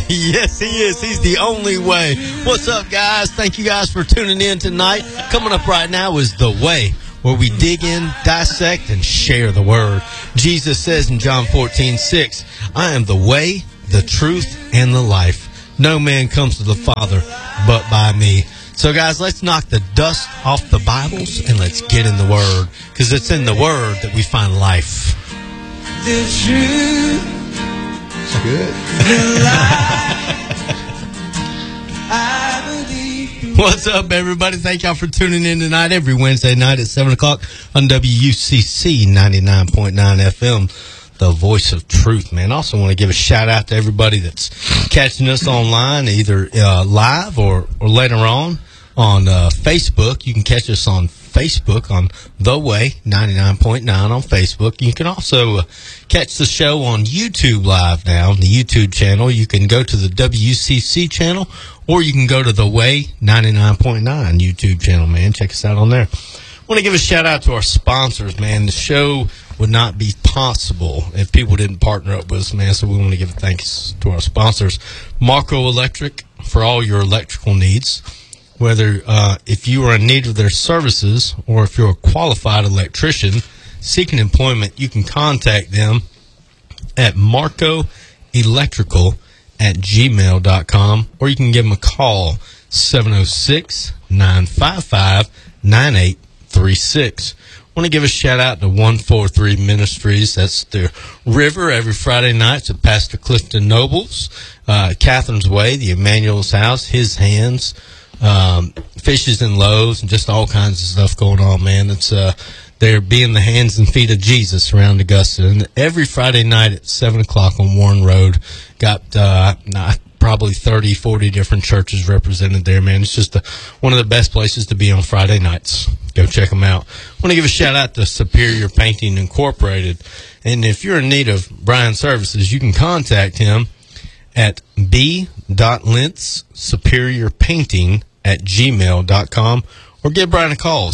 Yes, he is. He's the only way. What's up, guys? Thank you guys for tuning in tonight. Coming up right now is The Way, where we dig in, dissect, and share the word. Jesus says in John 14:6, I am the way, the truth, and the life. No man comes to the Father but by me. So, guys, let's knock the dust off the Bibles and let's get in the Word, because it's in the Word that we find life. The truth. That's good. The life. I believe. What's up, everybody? Thank y'all for tuning in tonight, every Wednesday night at 7 o'clock on WUCC 99.9 FM, the voice of truth, man. Also want to give a shout-out to everybody that's catching us online, either live or later on Facebook. You can catch us on Facebook on The Way 99.9 on Facebook. You can also catch the show on YouTube live now on the YouTube channel. You can go to the WCC channel, or you can go to The Way 99.9 YouTube channel, man. Check us out on there. I want to give a shout out to our sponsors, man. The show would not be possible if people didn't partner up with us, man. So we want to give thanks to our sponsors. Marco Electric, for all your electrical needs. Whether if you are in need of their services or if you're a qualified electrician seeking employment, you can contact them at marcoelectrical@gmail.com, or you can give them a call, 706-955-9836. I want to give a shout out to 143 Ministries. That's the River every Friday night to Pastor Clifton Nobles, Catherine's Way, the Emmanuel's House, His Hands, Fishes and Loaves, and just all kinds of stuff going on, man. It's they're being the hands and feet of Jesus around Augusta. And every Friday night at 7 o'clock on Warren Road, got probably 30, 40 different churches represented there, man. It's just one of the best places to be on Friday nights. Go check them out. I want to give a shout out to Superior Painting Incorporated. And if you're in need of Brian's services, you can contact him at b.lintzsuperiorpainting@gmail.com, or give Brian a call,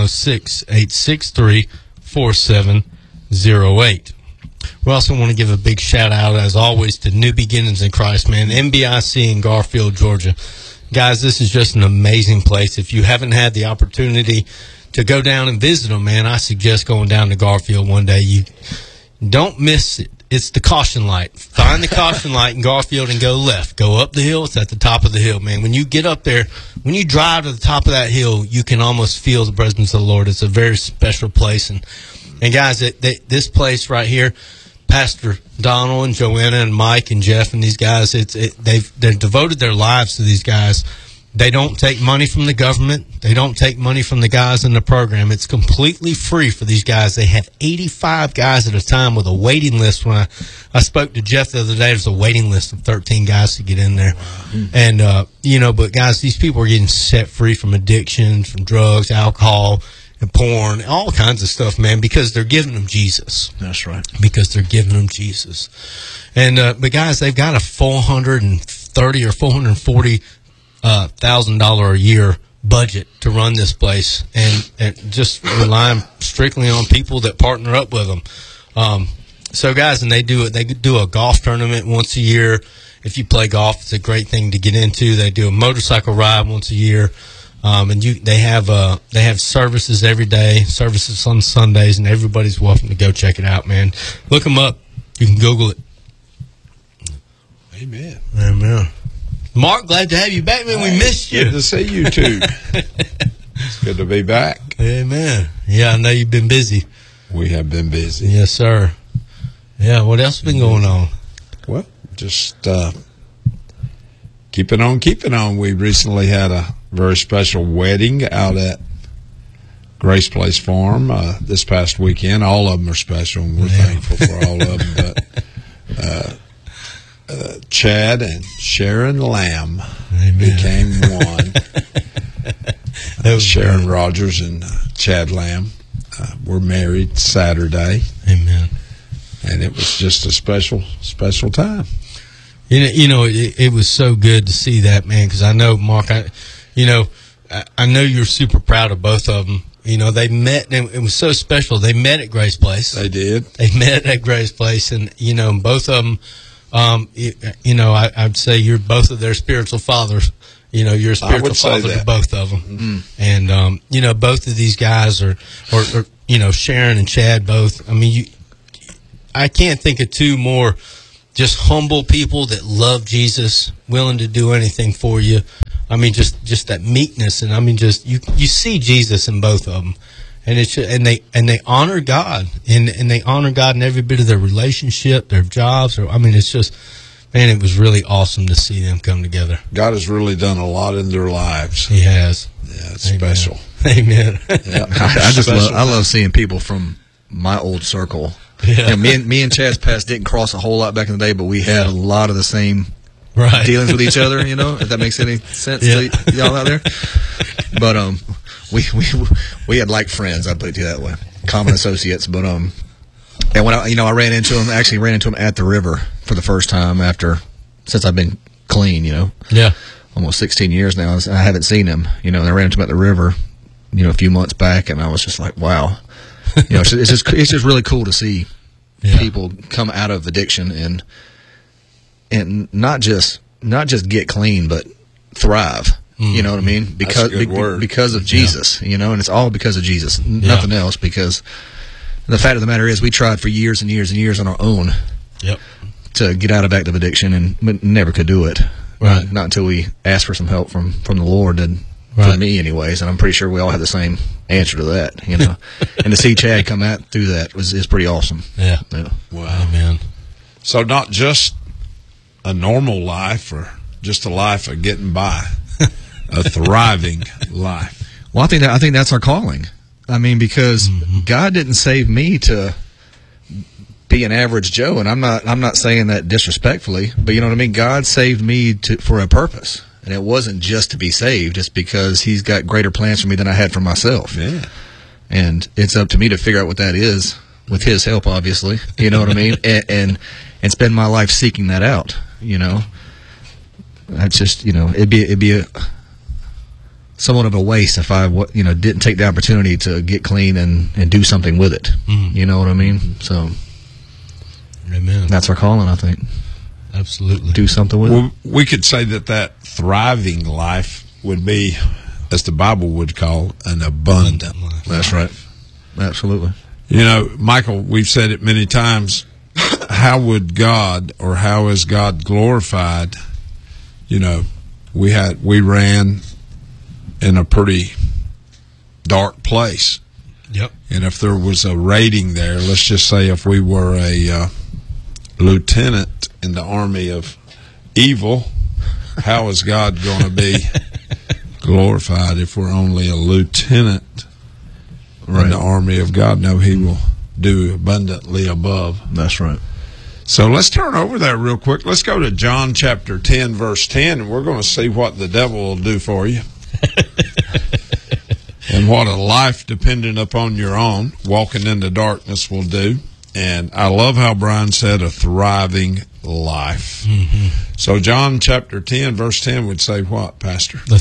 706-863-4708. We also want to give a big shout-out, as always, to New Beginnings in Christ, man, NBIC in Garfield, Georgia. Guys, this is just an amazing place. If you haven't had the opportunity to go down and visit them, man, I suggest going down to Garfield one day. You don't miss it. It's the caution light. Find the caution light in Garfield and go left. Go up the hill. It's at the top of the hill, man. When you get up there, when you drive to the top of that hill, you can almost feel the presence of the Lord. It's a very special place. And guys, this place right here, Pastor Donald and Joanna and Mike and Jeff and these guys, they've devoted their lives to these guys. They don't take money from the government. They don't take money from the guys in the program. It's completely free for these guys. They have 85 guys at a time with a waiting list. When I spoke to Jeff the other day, there's a waiting list of 13 guys to get in there. Wow. And, but guys, these people are getting set free from addiction, from drugs, alcohol, and porn, all kinds of stuff, man, because they're giving them Jesus. That's right. Because they're giving them Jesus. And, but guys, they've got a $430 or $440 $1,000 a year budget to run this place, and just relying strictly on people that partner up with them. So guys, and they do a golf tournament once a year. If you play golf, it's a great thing to get into. They do a motorcycle ride once a year. And they have services every day, services on Sundays, and everybody's welcome to go check it out, man. Look them up. You can Google it. Amen. Amen. Mark, glad to have you back, man. We missed you. Good to see you, too. It's good to be back. Amen. Yeah, I know you've been busy. We have been busy. Yes, sir. Yeah, what else has been going on? Well, just keeping on. We recently had a very special wedding out at Grace Place Farm this past weekend. All of them are special, and we're thankful for all of them. But Chad and Sharon Lamb became one. Sharon Rogers and Chad Lamb were married Saturday. Amen. And it was just a special time. It was so good to see that, man, because I know, Mark, I know you're super proud of both of them. They met, and it was so special. They met at Grace Place. They did. They met at Grace Place, and, both of them I'd say you're both of their spiritual fathers. You're a spiritual father to both of them. Mm-hmm. And, both of these guys are Sharon and Chad both. I mean, I can't think of two more just humble people that love Jesus, willing to do anything for you. I mean, just that meekness. And I mean, just, you see Jesus in both of them. And they honor God, and they honor God in every bit of their relationship, their jobs. It's just, man, it was really awesome to see them come together. God has really done a lot in their lives. He has. Yeah, it's special. Amen. Yeah. I love seeing people from my old circle. Yeah. Me and Chad's past didn't cross a whole lot back in the day, but we had a lot of the same dealings with each other. If that makes any sense to y'all out there. But we had like friends. I'd put it that way, common associates. But and when I ran into him at the river for the first time since I've been clean. Almost 16 years now. I haven't seen him. And I ran into him at the river, a few months back, and I was just like, wow. It's just really cool to see people come out of addiction and not just get clean, but thrive. You know what I mean? Because of Jesus, and it's all because of Jesus, nothing else. Because the fact of the matter is, we tried for years and years and years on our own to get out of active addiction, and never could do it. Right. Not until we asked for some help from the Lord, and for me, anyways. And I'm pretty sure we all have the same answer to that, And to see Chad come out through that is pretty awesome. Yeah. Wow. Amen. So not just a normal life or just a life of getting by. A thriving life. Well, I think that's our calling. I mean, because God didn't save me to be an average Joe, and I'm not saying that disrespectfully, but you know what I mean. God saved me for a purpose, and it wasn't just to be saved. It's because He's got greater plans for me than I had for myself. Yeah. And it's up to me to figure out what that is, with His help, obviously. You know what I mean, and spend my life seeking that out. That's just it'd be somewhat of a waste if I didn't take the opportunity to get clean and do something with it. You know what I mean? So, amen. That's our calling, I think. Absolutely. Do something with it. We could say that thriving life would be, as the Bible would call, an abundant life. That's right. Absolutely. Michael, we've said it many times. How would God, or how is God glorified? We ran in a pretty dark place. Yep. And if there was a rating there, let's just say if we were a lieutenant in the army of evil, how is God going to be glorified if we're only a lieutenant in the army of God? No, He will do abundantly above. That's right. So let's turn over there real quick. Let's go to John chapter 10, verse 10, and we're going to see what the devil will do for you. And what a life dependent upon your own, walking in the darkness, will do. And I love how Brian said a thriving life. Mm-hmm. So John chapter 10, verse 10 would say what, Pastor? The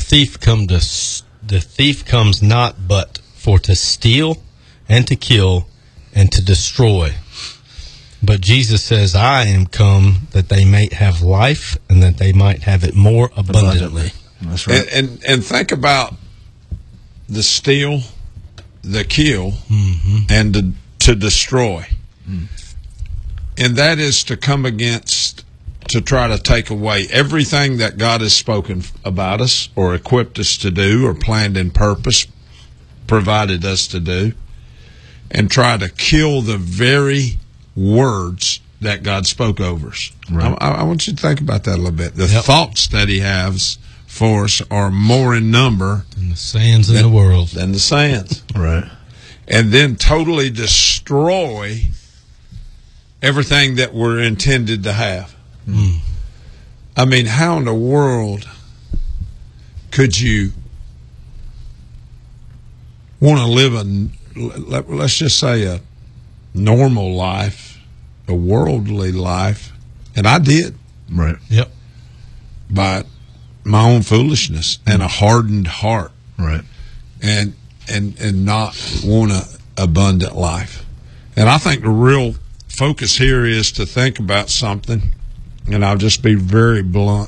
thief comes not but for to steal and to kill and to destroy. But Jesus says, I am come that they might have life and that they might have it more abundantly. That's right. And think about the steal, the kill, and to destroy. And that is to come against, to try to take away everything that God has spoken about us or equipped us to do or planned in purpose, provided us to do, and try to kill the very words that God spoke over us. Right. I want you to think about that a little bit. The thoughts that He has for us are more in number than the sands in the world. Than the sands. Right. And then totally destroy everything that we're intended to have. I mean, how in the world could you want to live let's just say a normal life, a worldly life, and I did. Right. Yep. By my own foolishness and a hardened heart. Right. And not want an abundant life. And I think the real focus here is to think about something and I'll just be very blunt.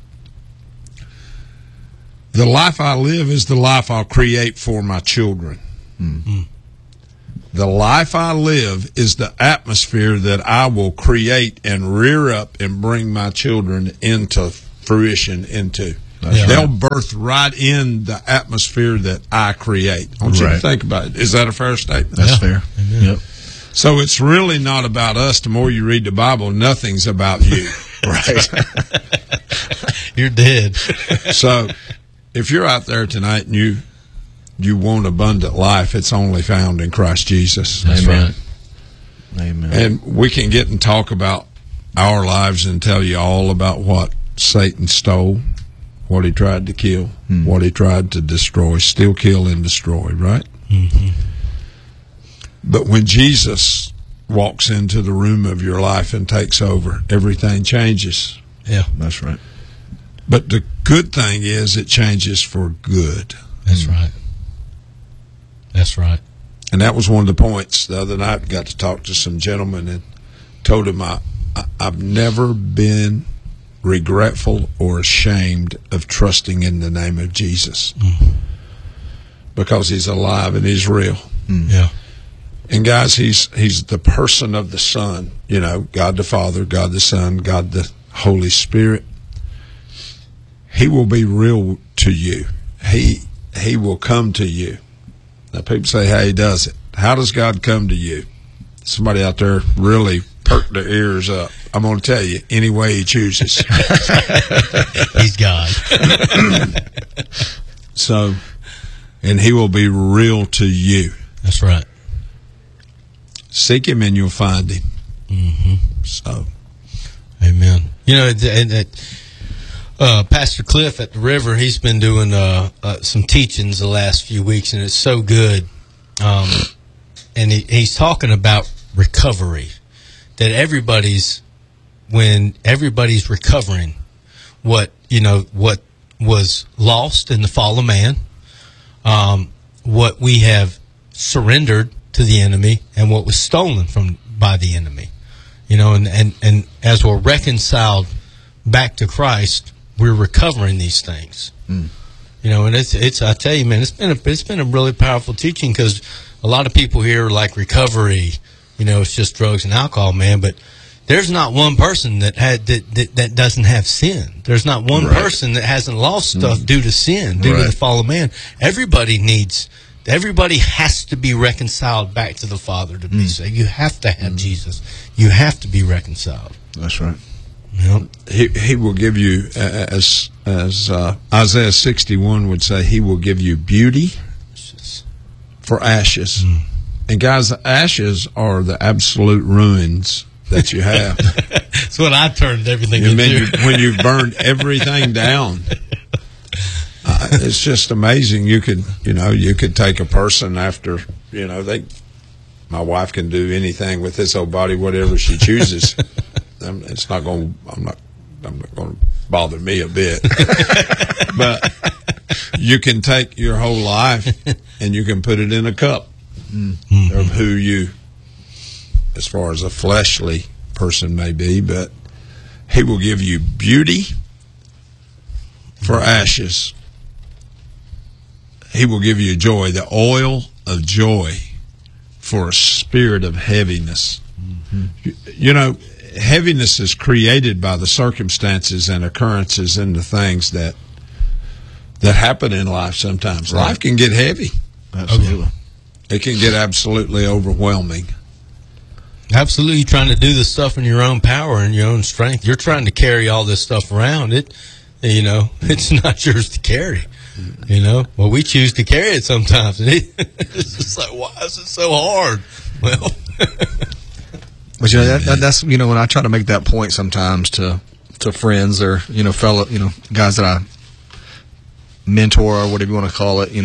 The life I live is the life I'll create for my children. Mm-hmm. The life I live is the atmosphere that I will create and rear up and bring my children into fruition into. They'll birth right in the atmosphere that I create. I want you to think about it. Is that a fair statement? That's fair. Yep. So it's really not about us. The more you read the Bible, nothing's about you. Right. You're dead. So if you're out there tonight and you want abundant life, it's only found in Christ Jesus. That's right. Amen. And we can get and talk about our lives and tell you all about what Satan stole, what he tried to kill, what he tried to destroy, steal, kill, and destroy, right? Mm-hmm. But when Jesus walks into the room of your life and takes over, everything changes. Yeah, that's right. But the good thing is it changes for good. That's right. That's right. And that was one of the points the other night. I got to talk to some gentlemen and told them I've never been regretful or ashamed of trusting in the name of Jesus because he's alive and he's real. Yeah. And guys, he's the person of the Son, you know, God the Father, God the Son, God the Holy Spirit. He will be real to you. He will come to you. Now people say how he does it. How does God come to you? Somebody out there really perk their ears up. I'm going to tell you, any way he chooses. He's God. So, and he will be real to you. That's right. Seek him and you'll find him. Mm-hmm. So, amen. You know, Pastor Cliff at the River, he's been doing some teachings the last few weeks, and it's so good. And he's talking about recovery, that when everybody's recovering what was lost in the fall of man, what we have surrendered to the enemy, and what was stolen by the enemy, and as we're reconciled back to Christ, we're recovering these things. And it's I tell you, man, it's been a really powerful teaching, because a lot of people hear like recovery, it's just drugs and alcohol, man, but there's not one person that doesn't have sin. There's not one person that hasn't lost stuff due to sin, due to the fall of man. Everybody has to be reconciled back to the Father to be saved. You have to have Jesus. You have to be reconciled. That's right. Yep. He will give you, as Isaiah 61 would say, he will give you beauty for ashes. And guys, the ashes are the absolute ruins that you have. That's what I turned everything into. When you've burned everything down, it's just amazing. You could take a person after, my wife can do anything with this old body, whatever she chooses. It's not going to bother me a bit. But you can take your whole life and you can put it in a cup of who you, as far as a fleshly person may be, but he will give you beauty for ashes. He will give you joy, the oil of joy for a spirit of heaviness. Heaviness is created by the circumstances and occurrences and the things that happen in life sometimes. Right. Life can get heavy. Absolutely. It can get absolutely overwhelming. Absolutely. Trying to do this stuff in your own power and your own strength. You're trying to carry all this stuff around. It's not yours to carry. Well, we choose to carry it sometimes. And it's just like, why is it so hard? Well, but that's when I try to make that point sometimes to friends or fellow guys that I mentor or whatever you want to call it.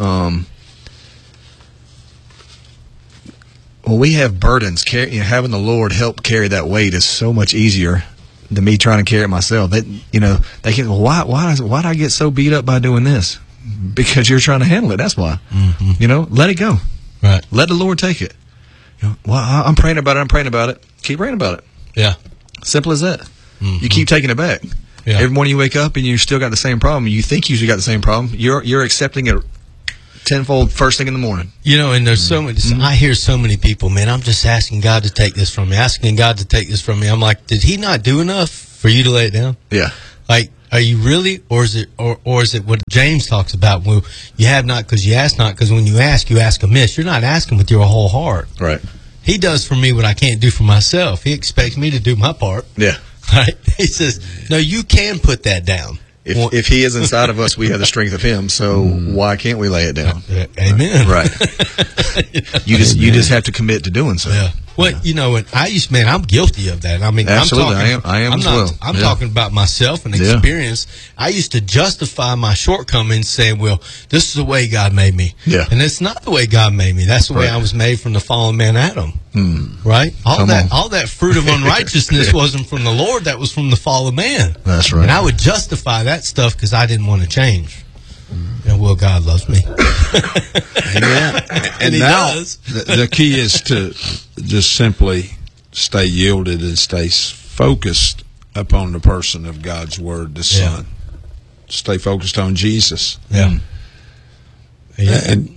When we have burdens, having the Lord help carry that weight is so much easier than me trying to carry it myself. They can. Why did I get so beat up by doing this? Because you're trying to handle it. That's why. Let it go. Right. Let the Lord take it. Well, I'm praying about it. Keep praying about it. Yeah. Simple as that. You keep taking it back. Yeah. Every morning you wake up and you still got the same problem. You think you got the same problem. You're accepting it tenfold first thing in the morning. You know, and there's so many. I hear so many people, man. I'm just asking God to take this from me. Asking God to take this from me. I'm like, did He not do enough for you to lay it down? Yeah. Like, are you really, or is it what James talks about? Well, you have not because you ask not, because when you ask amiss. You're not asking with your whole heart. Right. He does for me what I can't do for myself. He expects me to do my part. Yeah. Right? He says, no, you can put that down. If He is inside of us, we have the strength of Him. So why can't we lay it down? Amen. Right. You just have to commit to doing so. Yeah. Well, you know, and I'm guilty of that. I mean, absolutely, I am as well. I'm talking about myself and experience. I used to justify my shortcomings, saying, "Well, this is the way God made me." Yeah. And it's not the way God made me. That's the way I was made from the fallen man Adam. Right. All that fruit of unrighteousness wasn't from the Lord. That was from the fallen man. That's right. And I would justify that stuff because I didn't want to change. And well, God loves me. Amen. And He now does. the key is to just simply stay yielded and stay focused upon the person of God's Word, the Son. Stay focused on Jesus. Yeah. And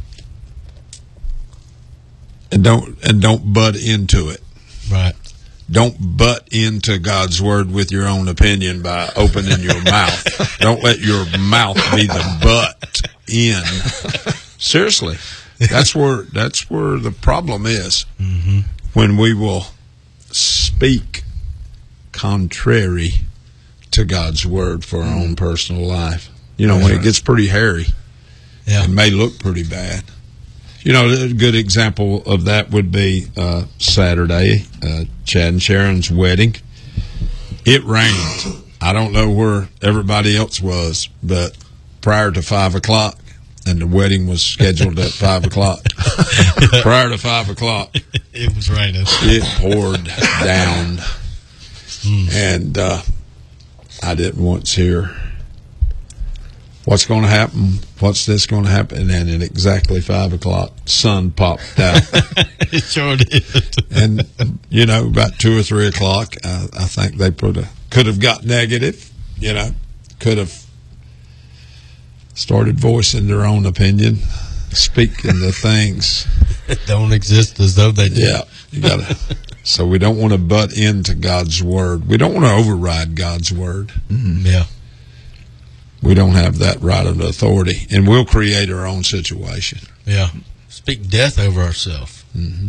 don't butt into it. Right. Don't butt into God's Word with your own opinion by opening your mouth. Don't let your mouth be the butt in. Seriously, that's where the problem is. When we will speak contrary to God's Word for our own personal life. You know, when it gets pretty hairy, it may look pretty bad. You know, a good example of that would be Saturday, Chad and Sharon's wedding. It rained. I don't know where everybody else was, but prior to 5 o'clock, and the wedding was scheduled at 5 o'clock. Prior to 5 o'clock, it was raining. It poured down, and I didn't once hear, what's going to happen? What's this going to happen? And at exactly 5 o'clock, sun popped out. It sure did. And, you know, about 2 or 3 o'clock, I think they could have got negative, you know, could have started voicing their own opinion, speaking the things that don't exist as though they do. Yeah, you gotta. So we don't want to butt into God's Word. We don't want to override God's Word. Yeah. We don't have that right of authority, and we'll create our own situation. Yeah. Speak death over ourselves.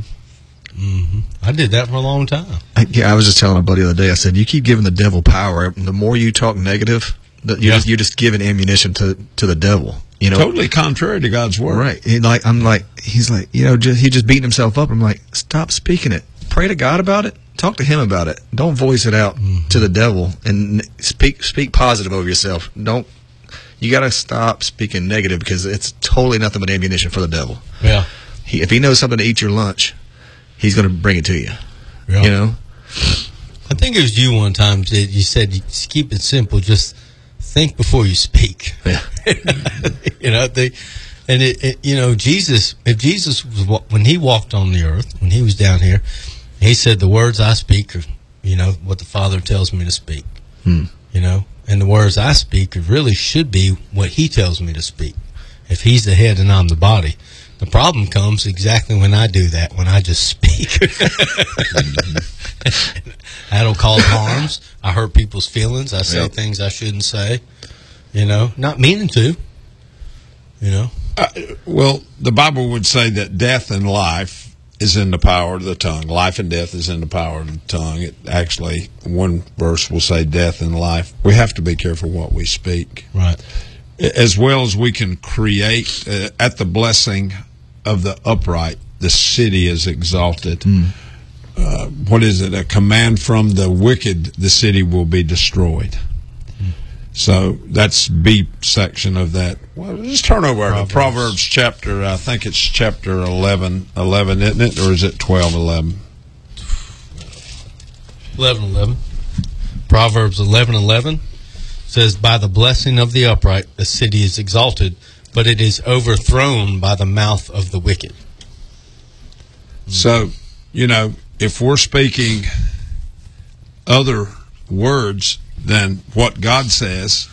I did that for a long time. I was just telling my buddy the other day, I said, you keep giving the devil power. The more you talk negative, you're just giving ammunition to the devil. You know, totally contrary to God's Word. Right. He's like, you know, he just beating himself up. I'm like, stop speaking it. Pray to God about it. Talk to Him about it. Don't voice it out to the devil, and speak positive over yourself. You got to stop speaking negative, because it's totally nothing but ammunition for the devil. Yeah. If he knows something to eat your lunch, he's going to bring it to you. Yeah. You know? I think it was you one time, you said, just keep it simple. Just think before you speak. Yeah. You know, you know, Jesus, if Jesus was, when He walked on the earth, when He was down here, He said, the words I speak are, you know, what the Father tells me to speak. You know, and the words I speak really should be what He tells me to speak. If He's the head and I'm the body. The problem comes exactly when I do that, when I just speak. That'll cause harms. I hurt people's feelings. I say things I shouldn't say. You know, not meaning to. You know. Well, the Bible would say that death and life is in the power of the tongue. Life and death is in the power of the tongue. It actually, one verse will say death and life. We have to be careful what we speak. Right. As well as we can create, at the blessing of the upright, the city is exalted. What is it? A command from the wicked, the city will be destroyed. So that's B section of that. Well, just turn over to Proverbs chapter, I think it's chapter 11, isn't it? Or is it 12:11? 11:11. Proverbs 11:11 says, by the blessing of the upright, the city is exalted, but it is overthrown by the mouth of the wicked. So, you know, if we're speaking other words than what God says,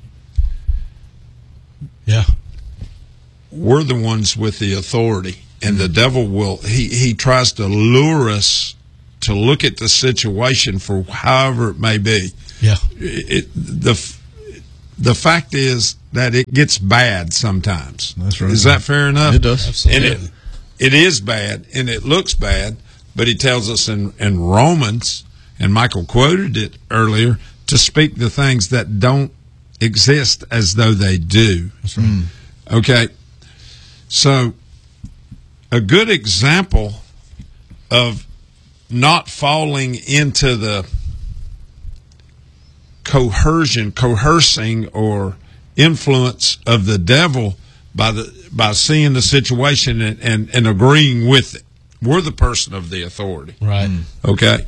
yeah, we're the ones with the authority. And the devil will, he tries to lure us to look at the situation for however it may be. Yeah. The fact is that it gets bad sometimes. That's right. Is that fair enough? It does. Absolutely. And it is bad, and it looks bad, but he tells us in Romans, and Michael quoted it earlier, to speak the things that don't exist as though they do. That's right. Okay? So, a good example of not falling into the coercing or influence of the devil by seeing the situation and agreeing with it. We're the person of the authority. Right. Okay?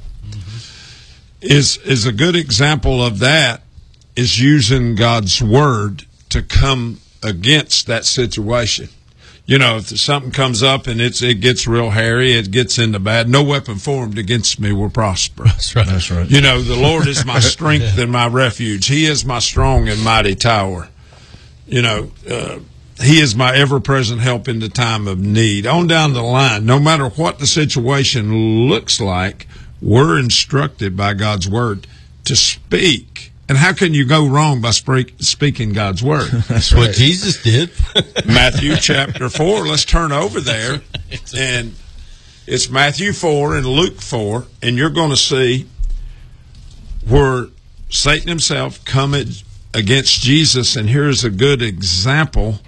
Is a good example of that is using God's word to come against that situation. You know, if something comes up and it gets real hairy, it gets into bad, no weapon formed against me will prosper. That's right. That's right. You know, the Lord is my strength and my refuge. He is my strong and mighty tower. You know, He is my ever-present help in the time of need. On down the line, no matter what the situation looks like, we're instructed by God's word to speak. And how can you go wrong by speaking God's word? That's what Jesus did. Matthew chapter 4. Let's turn over there. And it's Matthew 4 and Luke 4. And you're going to see where Satan himself coming against Jesus. And here's a good example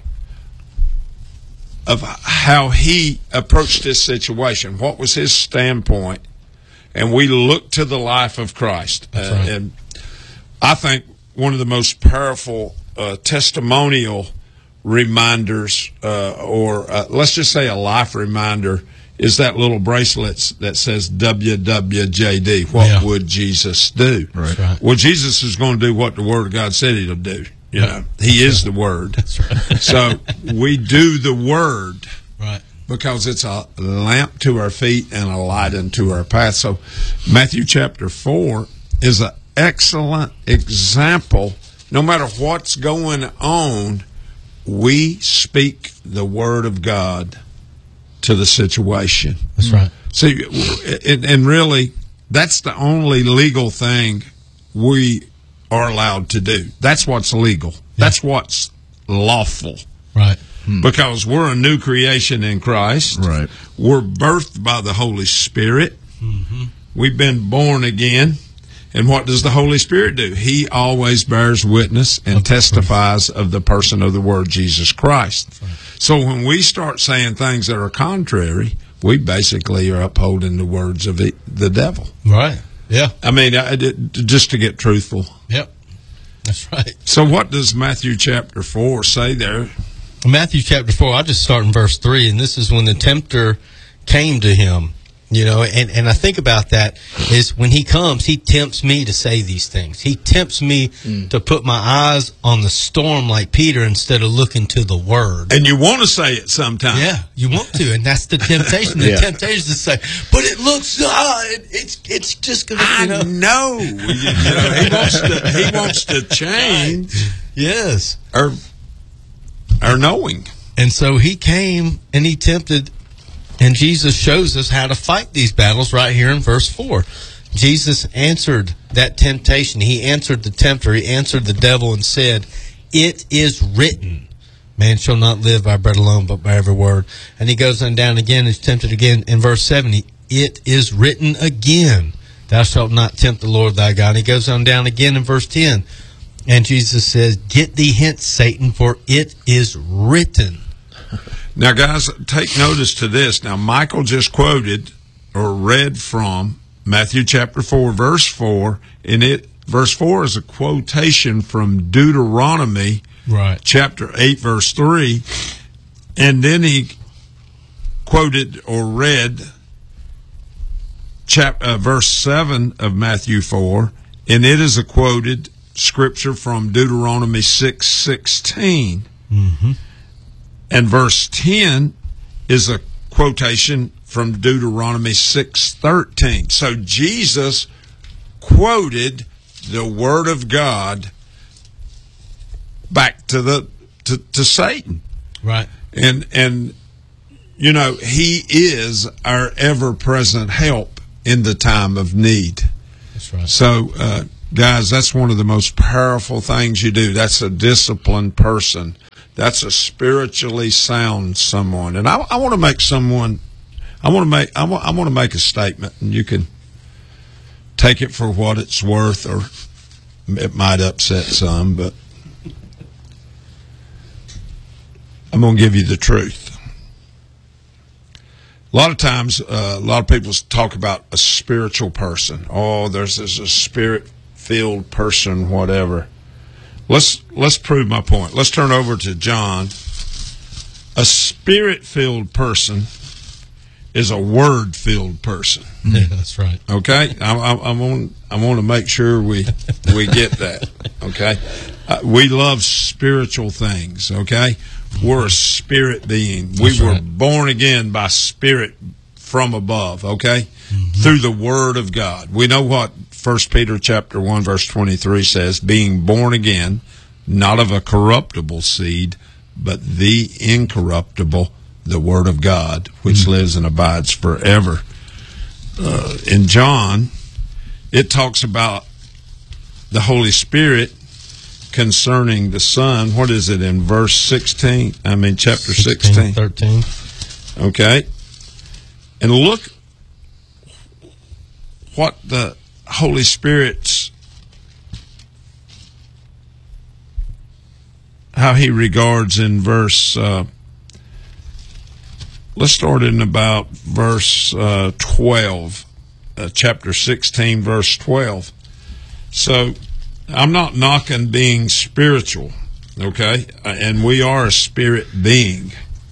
of how he approached this situation. What was his standpoint? And we look to the life of Christ. That's right. And I think one of the most powerful testimonial reminders, or let's just say a life reminder, is that little bracelet that says WWJD. What would Jesus do? Right. Right. Well, Jesus is going to do what the Word of God said He'll do. You know, He is the Word. That's right. So we do the Word. Right. Because it's a lamp to our feet and a light unto our path. So Matthew chapter 4 is an excellent example. No matter what's going on, we speak the word of God to the situation. That's right. See, and really, that's the only legal thing we are allowed to do. That's what's legal. That's what's lawful. Right. Because we're a new creation in Christ. Right. We're birthed by the Holy Spirit. Mm-hmm. We've been born again. And what does the Holy Spirit do? He always bears witness and testifies of the person of the Word, Jesus Christ. Right. So when we start saying things that are contrary, we basically are upholding the words of the devil. Right. Yeah. I mean, just to get truthful. Yep. That's right. So what does Matthew chapter 4 say there? Matthew chapter 4, I'll just start in verse 3, and this is when the tempter came to him. You know, and I think about that is when he comes, he tempts me to say these things. He tempts me to put my eyes on the storm like Peter instead of looking to the word. And you want to say it sometimes. Yeah, you want to, and that's the temptation. The temptation is to say, but it looks, it's just going to, I know. He wants to change. Yes. Our knowing. And so he came and he tempted. And Jesus shows us how to fight these battles right here in verse 4. Jesus answered that temptation. He answered the tempter. He answered the devil and said, "It is written, man shall not live by bread alone, but by every word." And he goes on down again, is tempted again in verse 7. It is written again, thou shalt not tempt the Lord thy God. And he goes on down again in verse 10. And Jesus says, "Get thee hence, Satan, for it is written." Now, guys, take notice to this. Now, Michael just quoted or read from Matthew chapter 4, verse 4. And verse 4 is a quotation from Deuteronomy chapter 8, verse 3. And then he quoted or read verse 7 of Matthew 4. And it is a quoted scripture from Deuteronomy 6:16. Mm-hmm. And verse 10 is a quotation from Deuteronomy 6:13. So Jesus quoted the Word of God back to Satan. Right. And you know, he is our ever-present help in the time of need. That's right. So, guys, that's one of the most powerful things you do. That's a disciplined person. That's a spiritually sound someone. And I want to make someone. I want to make a statement, and you can take it for what it's worth, or it might upset some, but I'm going to give you the truth. A lot of times, a lot of people talk about a spiritual person. Oh, there's a spirit-filled person, whatever. Let's prove my point. Let's turn over to John. A spirit-filled person is a word-filled person. Yeah, that's right. Okay, I want to make sure we get that. Okay, we love spiritual things. Okay, we're a spirit being. We were born again by spirit from above. Okay, through the Word of God. We know what 1 Peter chapter 1 verse 23 says: being born again, not of a corruptible seed, but the incorruptible, the Word of God, which lives and abides forever. In John, it talks about the Holy Spirit concerning the Son. What is it in verse 16? I mean, chapter 16. 13. Okay. And look what the Holy Spirit's, how he regards in verse, let's start in about verse 12, chapter 16, verse 12. So I'm not knocking being spiritual, okay? And we are a spirit being.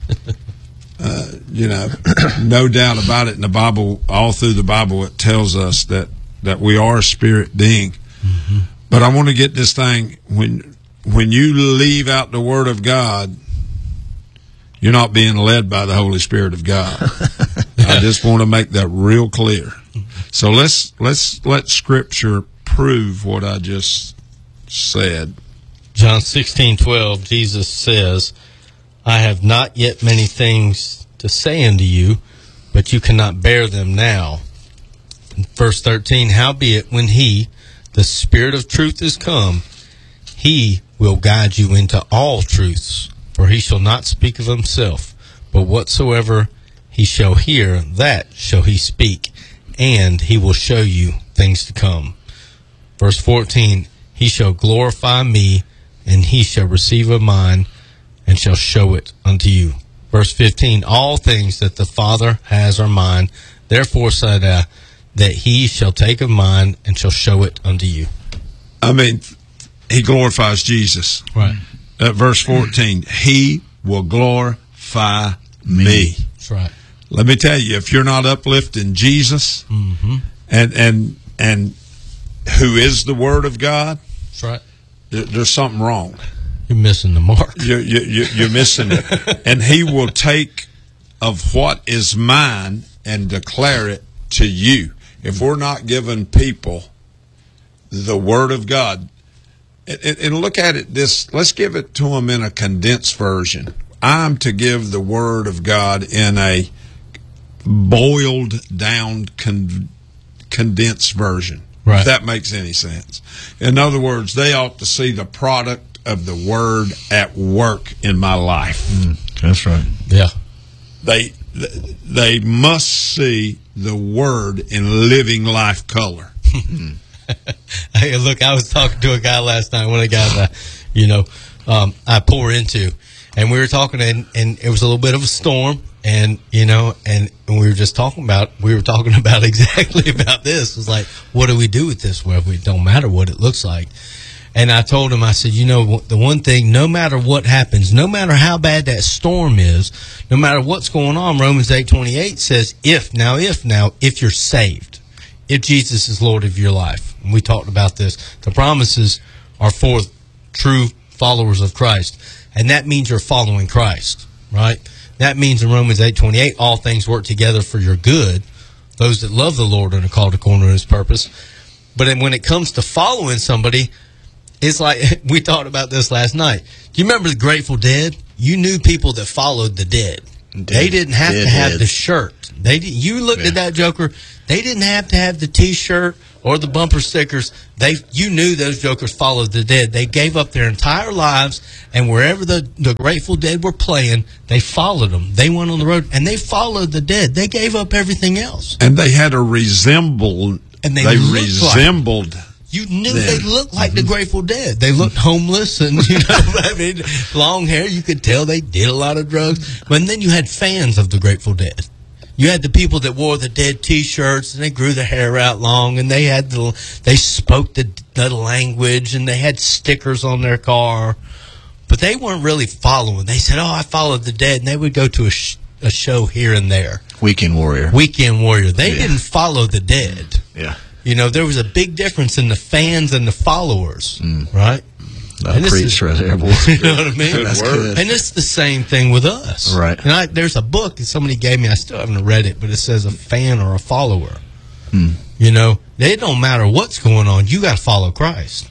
You know, no doubt about it. In the Bible, all through the Bible, it tells us that we are a spirit being. Mm-hmm. But I want to get this thing, when you leave out the Word of God, you're not being led by the Holy Spirit of God. I just want to make that real clear. So let's let Scripture prove what I just said. John 16:12, Jesus says, I have not yet many things to say unto you, but you cannot bear them now. Verse 13, howbeit when he, the Spirit of truth, is come, he will guide you into all truths. For he shall not speak of himself, but whatsoever he shall hear, that shall he speak, and he will show you things to come. Verse 14, he shall glorify me, and he shall receive of mine, and shall show it unto you. Verse 15, all things that the Father has are mine, therefore said I, that he shall take of mine, and shall show it unto you. I mean, he glorifies Jesus. Right. Verse 14, he will glorify me. That's right. Let me tell you, if you're not uplifting Jesus, mm-hmm. and who is the Word of God, that's right, there's something wrong. You're missing the mark. You're missing it. And he will take of what is mine and declare it to you. If we're not giving people the Word of God, and look at it this, let's give it to them in a condensed version. I'm to give the Word of God in a boiled down condensed version. Right. If that makes any sense. In other words, they ought to see the product of the Word at work in my life. That's right. Yeah. They must see the Word in living life color. Hey, look, I was talking to a guy last night, one of the guys I pour into, and we were talking, and it was a little bit of a storm, and and we were just talking about exactly about this. It was like, what do we do with this? Well, it don't matter what it looks like. And I told him, I said, the one thing, no matter what happens, no matter how bad that storm is, no matter what's going on, Romans 8:28 says, if you're saved, if Jesus is Lord of your life. And we talked about this. The promises are for true followers of Christ. And that means you're following Christ, right? That means in Romans 8:28, all things work together for your good, those that love the Lord and are called according to his purpose. But when it comes to following somebody, it's like we talked about this last night. Do you remember the Grateful Dead? You knew people that followed the Dead. They didn't have to have the shirt. You looked at that Joker. They didn't have to have the T-shirt or the bumper stickers. You knew those jokers followed the Dead. They gave up their entire lives, and wherever the Grateful Dead were playing, they followed them. They went on the road, and they followed the Dead. They gave up everything else. And they had a resembled. And they resembled. You knew they looked like the Grateful Dead. They looked homeless and, I mean, long hair. You could tell they did a lot of drugs. But then you had fans of the Grateful Dead. You had the people that wore the Dead T-shirts and they grew their hair out long and they spoke the language and they had stickers on their car. But they weren't really following. They said, I followed the Dead. And they would go to a show here and there. Weekend Warrior. They didn't follow the Dead. Yeah. There was a big difference in the fans and the followers, right? Preach right there, boy. You know what I mean? That's good. And it's the same thing with us. Right. And there's a book that somebody gave me. I still haven't read it, but it says a fan or a follower. It don't matter what's going on. You got to follow Christ.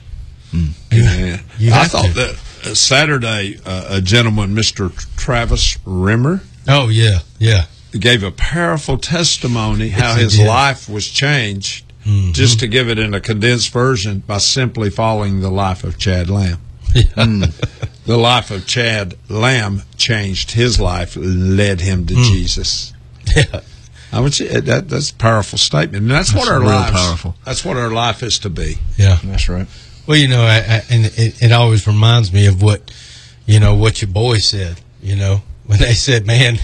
I thought that Saturday, a gentleman, Mr. Travis Rimmer. Oh, yeah. Gave a powerful testimony how his life was changed. Just to give it in a condensed version by simply following the life of Chad Lamb. The life of Chad Lamb changed his life, led him to Jesus. Yeah, I would say that's a powerful statement, and that's what our lives. Powerful. That's what our life is to be. Yeah, that's right. Well, and it always reminds me of what your boy said. When they said, man,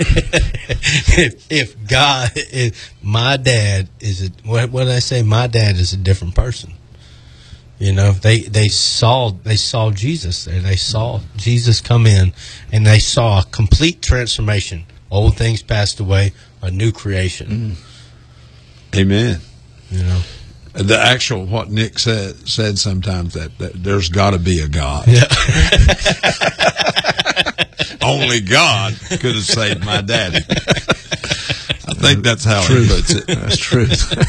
if God, my dad is what did I say? My dad is a different person. They saw Jesus there. They saw Jesus come in, and they saw a complete transformation. Old things passed away, a new creation. Amen. The actual what Nick said sometimes that there's got to be a God. Yeah. Only God could have saved my daddy. I think that's how he puts it. That's true.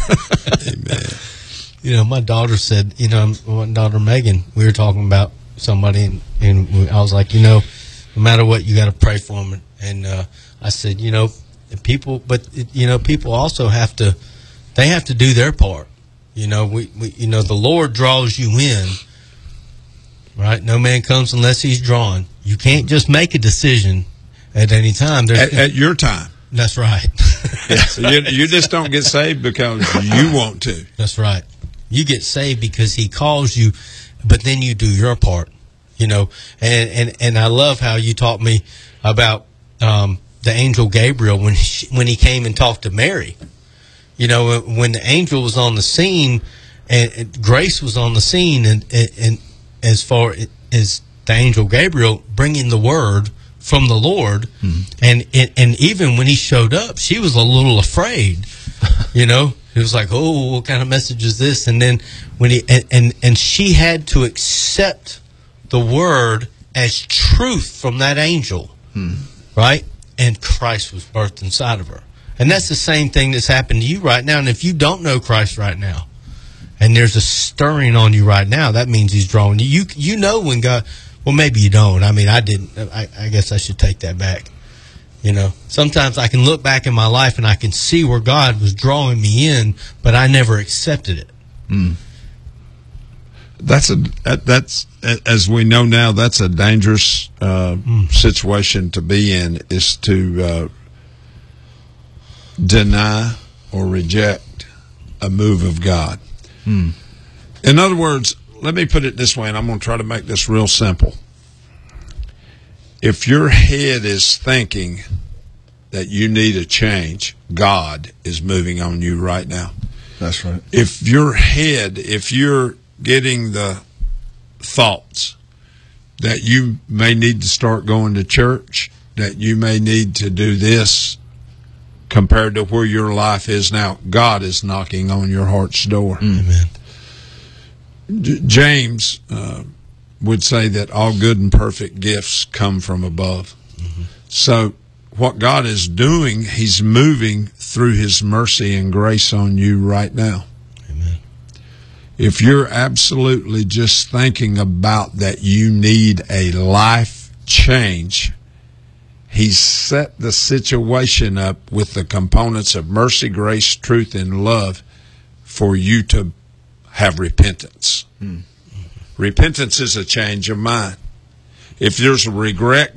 Amen. My daughter said, my daughter Megan, we were talking about somebody, and I was like, no matter what, you got to pray for them. And I said, people also have to do their part. The Lord draws you in, right? No man comes unless he's drawn. You can't just make a decision at any time. At your time. That's right. So you just don't get saved because you want to. That's right. You get saved because he calls you, but then you do your part. And I love how you taught me about the angel Gabriel when he came and talked to Mary. When the angel was on the scene and Grace was on the scene, and as far as the angel Gabriel bringing the word from the Lord, and even when he showed up, she was a little afraid. It was like, oh, what kind of message is this? And then when and she had to accept the word as truth from that angel, right? And Christ was birthed inside of her. And that's the same thing that's happened to you right now. And if you don't know Christ right now, and there's a stirring on you right now, that means he's drawing you. You know when God, well, maybe you don't. I mean, I didn't. I guess I should take that back. Sometimes I can look back in my life and I can see where God was drawing me in, but I never accepted it. That's as we know now, that's a dangerous situation to be in, is to deny or reject a move of God. In other words, let me put it this way, and I'm going to try to make this real simple. If your head is thinking that you need a change, God is moving on you right now. That's right. If you're getting the thoughts that you may need to start going to church, that you may need to do this compared to where your life is now, God is knocking on your heart's door. Amen. James would say that all good and perfect gifts come from above. So what God is doing, he's moving through his mercy and grace on you right now. Amen. If you're absolutely just thinking about that you need a life change, He's set the situation up with the components of mercy, grace, truth, and love for you to have repentance. Repentance is a change of mind. If there's a regret,